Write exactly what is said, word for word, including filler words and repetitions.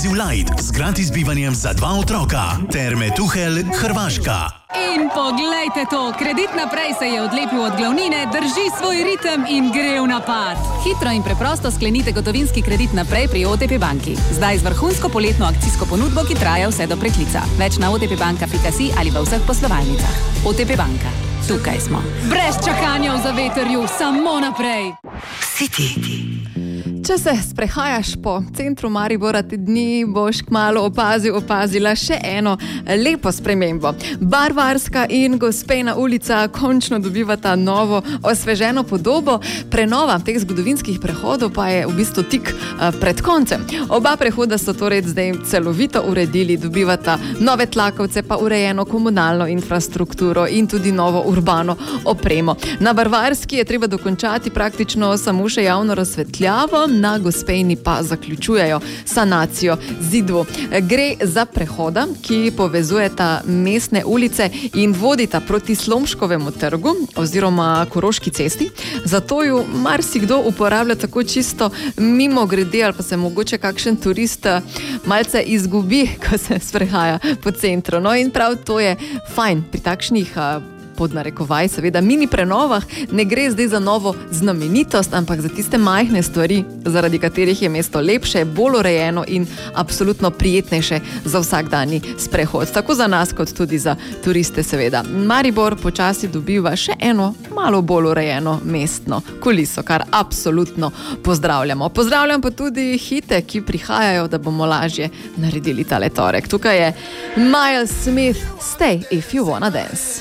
Ekskluziv Light z gratis bivanjem za dva otroka. Terme Tuhelj, Hrvaška. In poglejte to, kredit naprej se je odlepil od glavnine, drži svoj ritem in gre v napad. Hitro in preprosto sklenite gotovinski kredit naprej pri O T P banki. Zdaj z vrhunsko poletno akcijsko ponudbo, ki traja vse do preklica. Več na otpbanka pika si ali v vseh poslovalnicah. O T P banka. Tukaj smo. Brez čakanja v zavetrju, samo naprej. City. Če se sprehajaš po centru Maribora te dni, boš kmalu opazil, opazila še eno lepo spremembo. Barvarska in Gospejna ulica končno dobivata novo osveženo podobo. Prenova teh zgodovinskih prehodov pa je v bistvu tik pred koncem. Oba prehoda so torej zdaj celovito uredili, dobivata nove tlakovce, pa urejeno komunalno infrastrukturo in tudi novo urbano opremo. Na Barvarski je treba dokončati praktično samo še javno razsvetljavo, na Gospejni pa zaključujejo sanacijo zidov. Gre za prehoda, ki povezujeta mestne ulice in vodita proti Slomškovemu trgu oziroma Koroški cesti. Zato ju marsikdo uporablja tako čisto mimo grede ali pa se mogoče kakšen turist malce izgubi, ko se sprehaja po centru. No in prav to je fajn pri takšnih pod narekovaj, seveda, mini prenovah. Ne gre zdaj za novo znamenitost, ampak za tiste majhne stvari, zaradi katerih je mesto lepše, bolj urejeno in absolutno prijetnejše za vsakdanji sprehod. Tako za nas, kot tudi za turiste, seveda. Maribor počasi dobiva še eno malo bolj urejeno mestno kuliso, kar absolutno pozdravljamo. Pozdravljam pa tudi hite, ki prihajajo, da bomo lažje naredili tale torek. Tukaj je Miles Smith, Stay if you wanna dance.